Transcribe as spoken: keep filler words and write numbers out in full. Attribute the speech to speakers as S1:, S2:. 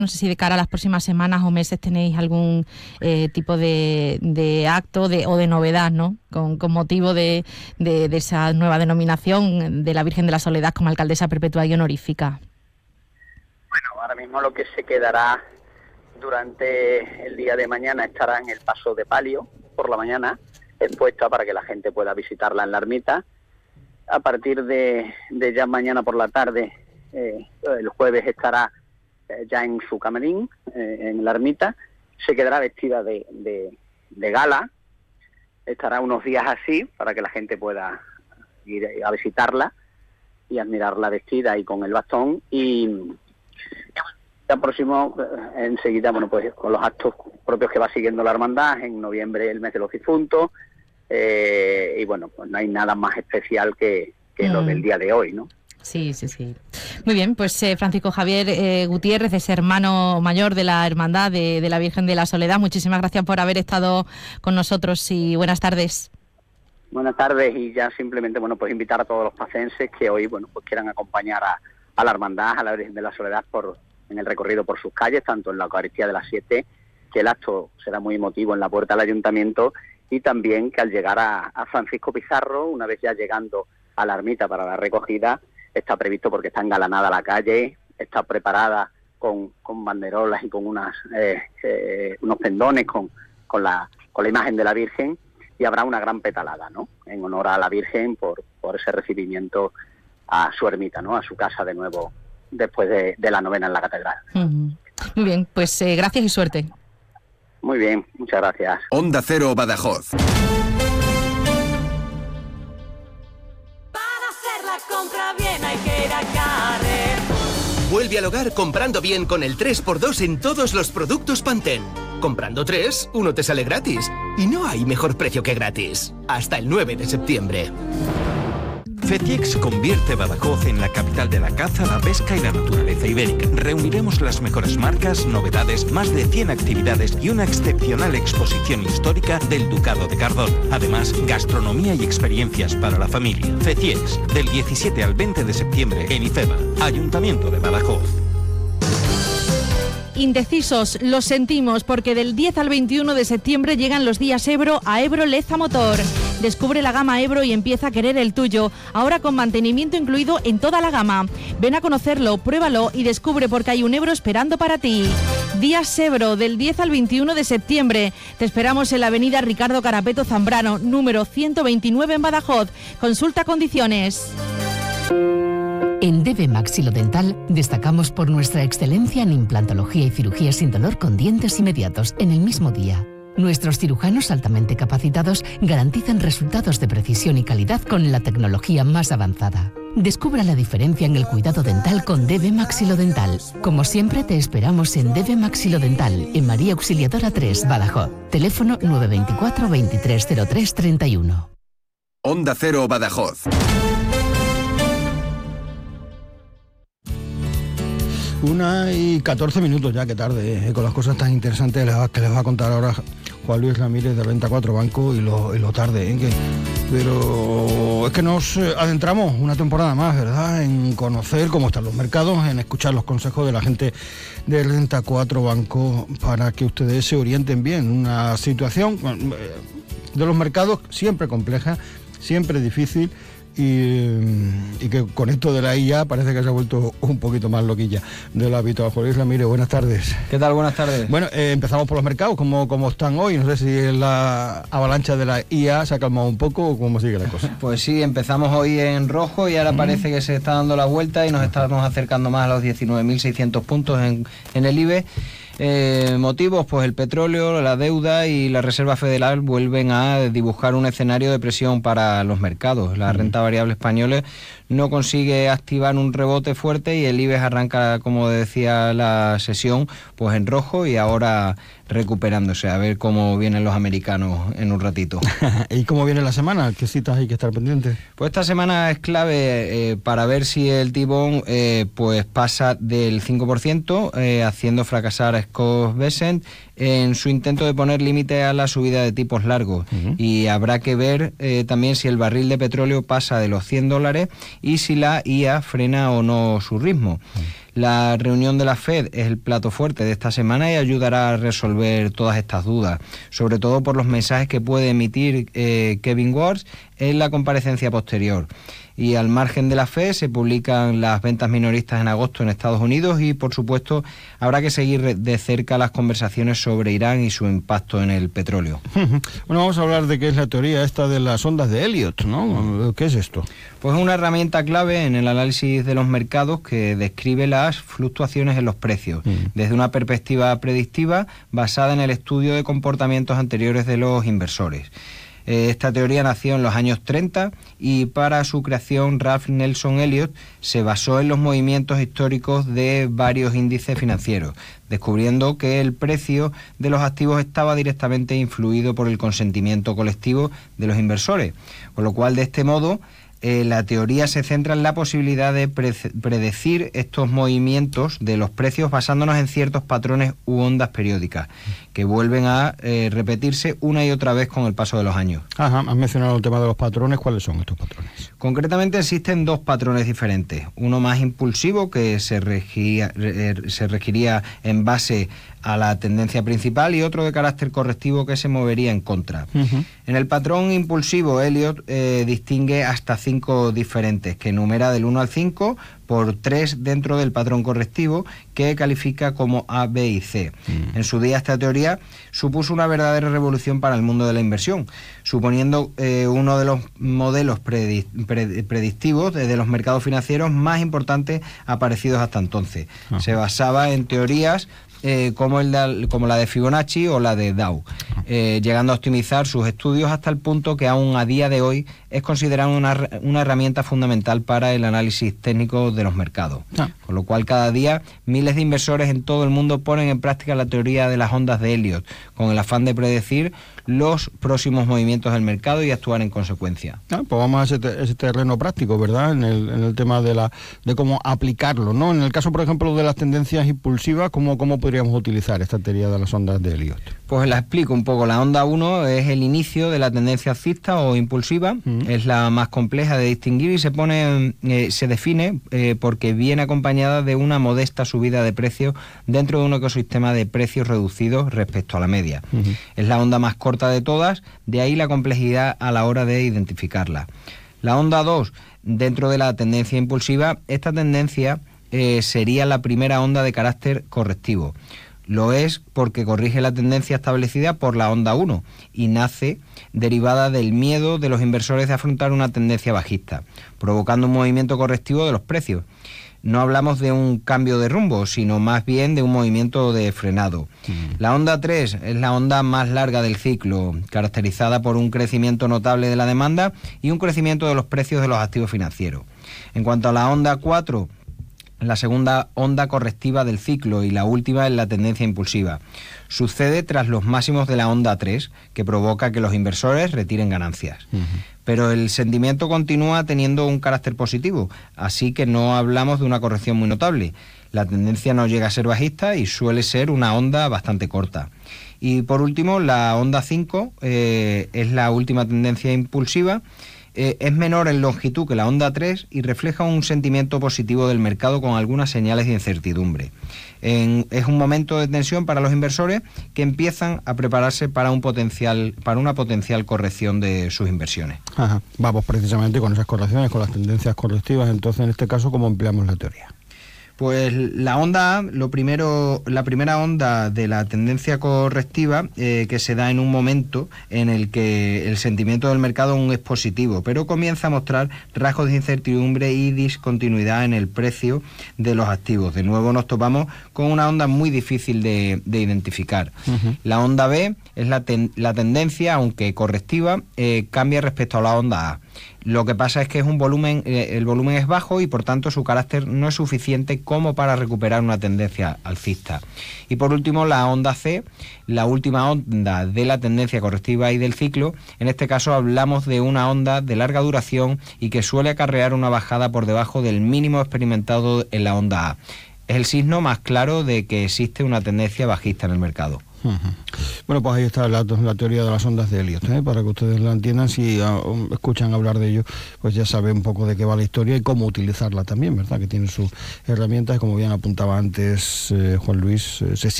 S1: No sé si de cara a las próximas semanas o meses tenéis algún eh, tipo de, de acto de, o de novedad, ¿no? Con, con motivo de, de, de esa nueva denominación de la Virgen de la Soledad como alcaldesa perpetua y honorífica.
S2: Bueno, ahora mismo lo que se quedará durante el día de mañana estará en el paso de palio por la mañana, expuesta para que la gente pueda visitarla en la ermita. A partir de, de ya mañana por la tarde, eh, el jueves estará ya en su camerín, eh, en la ermita, se quedará vestida de, de, de gala, estará unos días así para que la gente pueda ir a visitarla y admirarla vestida y con el bastón, y ya próximo, eh, enseguida, bueno, pues con los actos propios que va siguiendo la hermandad, en noviembre el mes de los difuntos, eh, y bueno, pues no hay nada más especial que, que mm. lo del día de hoy, ¿no?
S1: Sí, sí, sí. Muy bien, pues eh, Francisco Javier eh, Gutiérrez es hermano mayor de la Hermandad de, de la Virgen de la Soledad. Muchísimas gracias por haber estado con nosotros y buenas tardes.
S2: Buenas tardes, y ya simplemente, bueno, pues invitar a todos los pacenses que hoy, bueno, pues quieran acompañar a, a la Hermandad, a la Virgen de la Soledad por en el recorrido por sus calles, tanto en la Eucaristía de las siete, que el acto será muy emotivo en la puerta del Ayuntamiento, y también que al llegar a, a Francisco Pizarro, una vez ya llegando a la ermita para la recogida, está previsto, porque está engalanada la calle, está preparada con, con banderolas y con unas eh, eh, unos pendones con, con, la, con la imagen de la Virgen, y habrá una gran petalada, ¿no?, en honor a la Virgen por, por ese recibimiento a su ermita, ¿no?, a su casa de nuevo después de, de la novena en la catedral.
S1: Uh-huh. Muy bien, pues eh, gracias y suerte.
S2: Muy bien, muchas gracias.
S3: Onda Cero Badajoz.
S4: Vuelve al hogar comprando bien con el tres por dos en todos los productos Pantene. Comprando tres, uno te sale gratis. Y no hay mejor precio que gratis. Hasta el nueve de septiembre.
S5: FECIEX convierte Badajoz en la capital de la caza, la pesca y la naturaleza ibérica. Reuniremos las mejores marcas, novedades, más de cien actividades y una excepcional exposición histórica del Ducado de Cardona. Además, gastronomía y experiencias para la familia. FECIEX, del diecisiete al veinte de septiembre en IFEBA, Ayuntamiento de Badajoz.
S1: Indecisos, lo sentimos, porque del diez al veintiuno de septiembre llegan los días Ebro a Ebro Leza Motor. Descubre la gama Ebro y empieza a querer el tuyo, ahora con mantenimiento incluido en toda la gama. Ven a conocerlo, pruébalo y descubre por qué hay un Ebro esperando para ti. Días Ebro, del diez al veintiuno de septiembre. Te esperamos en la avenida Ricardo Carapeto Zambrano, número ciento veintinueve en Badajoz. Consulta condiciones.
S6: En D B Maxilodental destacamos por nuestra excelencia en implantología y cirugía sin dolor con dientes inmediatos en el mismo día. Nuestros cirujanos altamente capacitados garantizan resultados de precisión y calidad con la tecnología más avanzada. Descubra la diferencia en el cuidado dental con D B Maxilodental. Como siempre, te esperamos en D B Maxilodental, en María Auxiliadora tres, Badajoz. Teléfono nueve veinticuatro, veintitrés cero tres, treinta y uno.
S3: Onda Cero Badajoz.
S7: Una y catorce minutos ya, que tarde, eh, con las cosas tan interesantes que les va a contar ahora Juan Luis Ramírez de Renta cuatro Banco, y lo, y lo tarde, ¿eh? que, pero es que nos adentramos una temporada más, ¿verdad?, en conocer cómo están los mercados, en escuchar los consejos de la gente de Renta cuatro Banco para que ustedes se orienten bien. Una situación de los mercados siempre compleja, siempre difícil, Y, y que con esto de la I A parece que se ha vuelto un poquito más loquilla de lo habitual. Juan Luis Ramírez, buenas tardes.
S8: ¿Qué tal? Buenas tardes.
S7: Bueno, eh, empezamos por los mercados. ¿Cómo, ¿Cómo están hoy? No sé si la avalancha de la I A se ha calmado un poco o cómo sigue la cosa.
S8: Pues sí, empezamos hoy en rojo y ahora mm. parece que se está dando la vuelta y nos estamos acercando más a los diecinueve mil seiscientos puntos en, en el I B E. Eh, motivos, pues el petróleo, la deuda y la Reserva Federal vuelven a dibujar un escenario de presión para los mercados. La renta variable española no consigue activar un rebote fuerte y el I B E X arranca, como decía la sesión, pues en rojo y ahora recuperándose. A ver cómo vienen los americanos en un ratito.
S7: ¿Y cómo viene la semana? ¿Qué citas hay que estar pendientes?
S8: Pues esta semana es clave eh, para ver si el T-Bond eh, pues pasa del cinco por ciento, eh, haciendo fracasar a Scott Bessent en su intento de poner límite a la subida de tipos largos. Uh-huh. Y habrá que ver eh, también si el barril de petróleo pasa de los cien dólares y si la I A frena o no su ritmo. Uh-huh. La reunión de la Fed es el plato fuerte de esta semana y ayudará a resolver todas estas dudas, sobre todo por los mensajes que puede emitir eh, Kevin Warsh en la comparecencia posterior. Y al margen de la Fed se publican las ventas minoristas en agosto en Estados Unidos y, por supuesto, habrá que seguir de cerca las conversaciones sobre Irán y su impacto en el petróleo.
S7: Bueno, vamos a hablar de qué es la teoría esta de las ondas de Elliott, ¿no? ¿Qué es esto?
S8: Pues es una herramienta clave en el análisis de los mercados que describe las fluctuaciones en los precios, mm. desde una perspectiva predictiva basada en el estudio de comportamientos anteriores de los inversores. Esta teoría nació en los años treinta y para su creación Ralph Nelson Elliott se basó en los movimientos históricos de varios índices financieros, descubriendo que el precio de los activos estaba directamente influido por el consentimiento colectivo de los inversores, con lo cual de este modo Eh, la teoría se centra en la posibilidad de pre- predecir estos movimientos de los precios basándonos en ciertos patrones u ondas periódicas que vuelven a eh, repetirse una y otra vez con el paso de los años.
S7: Ajá, has mencionado el tema de los patrones. ¿Cuáles son estos patrones?
S8: Concretamente existen dos patrones diferentes. Uno más impulsivo, que se regiría, eh, se regiría en base a la tendencia principal, y otro de carácter correctivo que se movería en contra. Uh-huh. En el patrón impulsivo, Elliott eh, distingue hasta cinco diferentes, que enumera del uno al cinco por tres dentro del patrón correctivo, que califica como A, B y C. Uh-huh. En su día esta teoría supuso una verdadera revolución para el mundo de la inversión, suponiendo eh, uno de los modelos predi- pre- predictivos de, de los mercados financieros más importantes aparecidos hasta entonces. Uh-huh. Se basaba en teorías Eh, como, el de, como la de Fibonacci o la de Dow, eh, llegando a optimizar sus estudios hasta el punto que aún a día de hoy es considerado una, una herramienta fundamental para el análisis técnico de los mercados. Ah. Con lo cual cada día miles de inversores en todo el mundo ponen en práctica la teoría de las ondas de Elliott, con el afán de predecir los próximos movimientos del mercado y actuar en consecuencia. Ah,
S7: pues vamos a ese, te- ese terreno práctico, ¿verdad? En el, en el tema de la de cómo aplicarlo, ¿no? En el caso, por ejemplo, de las tendencias impulsivas, ¿cómo, cómo podríamos utilizar esta teoría de las ondas de Elliott?
S8: Pues la explico un poco. La onda uno es el inicio de la tendencia alcista o impulsiva, mm. es la más compleja de distinguir y se pone, eh, se define eh, porque viene acompañada de una modesta subida de precios dentro de un ecosistema de precios reducidos respecto a la media. Mm-hmm. Es la onda más corta de todas, de ahí la complejidad a la hora de identificarla. La onda dos, dentro de la tendencia impulsiva, esta tendencia eh, sería la primera onda de carácter correctivo. Lo es porque corrige la tendencia establecida por la onda uno y nace derivada del miedo de los inversores de afrontar una tendencia bajista, provocando un movimiento correctivo de los precios. No hablamos de un cambio de rumbo, sino más bien de un movimiento de frenado. Mm. La onda tres es la onda más larga del ciclo, caracterizada por un crecimiento notable de la demanda y un crecimiento de los precios de los activos financieros. En cuanto a la onda cuatro, la segunda onda correctiva del ciclo y la última es la tendencia impulsiva. Sucede tras los máximos de la onda tres, que provoca que los inversores retiren ganancias. Uh-huh. Pero el sentimiento continúa teniendo un carácter positivo, así que no hablamos de una corrección muy notable. La tendencia no llega a ser bajista y suele ser una onda bastante corta. Y por último, la onda cinco eh, es la última tendencia impulsiva. Eh, es menor en longitud que la onda tres y refleja un sentimiento positivo del mercado con algunas señales de incertidumbre. En, es un momento de tensión para los inversores que empiezan a prepararse para un potencial para una potencial corrección de sus inversiones.
S7: Ajá. Vamos precisamente con esas correcciones, con las tendencias correctivas. Entonces, en este caso, ¿cómo empleamos la teoría?
S8: Pues la onda A, lo primero, la primera onda de la tendencia correctiva eh, que se da en un momento en el que el sentimiento del mercado aún es positivo, pero comienza a mostrar rasgos de incertidumbre y discontinuidad en el precio de los activos. De nuevo nos topamos con una onda muy difícil de, de identificar. Uh-huh. La onda B es la, ten, la tendencia, aunque correctiva, eh, cambia respecto a la onda A. Lo que pasa es que es un volumen, eh, el volumen es bajo y por tanto su carácter no es suficiente como para recuperar una tendencia alcista. Y por último, la onda C, la última onda de la tendencia correctiva y del ciclo. En este caso hablamos de una onda de larga duración y que suele acarrear una bajada por debajo del mínimo experimentado en la onda A. Es el signo más claro de que existe una tendencia bajista en el mercado.
S7: Uh-huh. Bueno, pues ahí está la, la teoría de las ondas de Elliot, ¿eh? Para que ustedes la entiendan, si uh, escuchan hablar de ello, pues ya saben un poco de qué va la historia y cómo utilizarla también, ¿verdad? Que tiene sus herramientas, como bien apuntaba antes eh, Juan Luis, eh, se